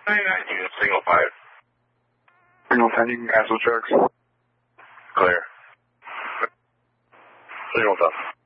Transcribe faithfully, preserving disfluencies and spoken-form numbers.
ninety-nine unit, single five. Single ten, you can cancel checks. Clear. Single ten.